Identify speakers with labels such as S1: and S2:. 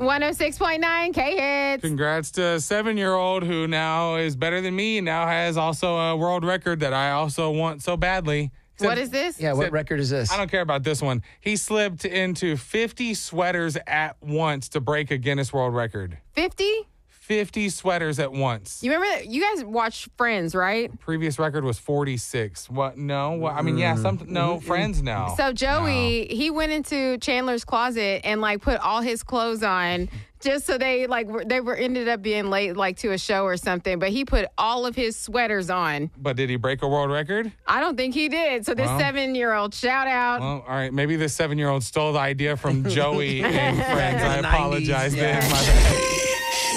S1: 106.9 K-Hits.
S2: Congrats to a 7-year-old who now is better than me and now has also a world record that I also want so badly.
S1: What is this?
S3: Yeah, what record is this?
S2: I don't care about this one. He slipped into 50 sweaters at once to break a Guinness World Record.
S1: 50?
S2: 50 sweaters at once.
S1: You remember, you guys watched Friends, right?
S2: Previous record was 46. What? No. What? I mean, yeah, Friends now.
S1: So Joey, he went into Chandler's closet and like put all his clothes on just so they were ended up being late like to a show or something. But he put all of his sweaters on.
S2: But did he break a world record?
S1: I don't think he did. So this 7-year-old, shout out.
S2: Well, all right. Maybe this 7-year-old stole the idea from Joey and Friends. I apologize then. My bad.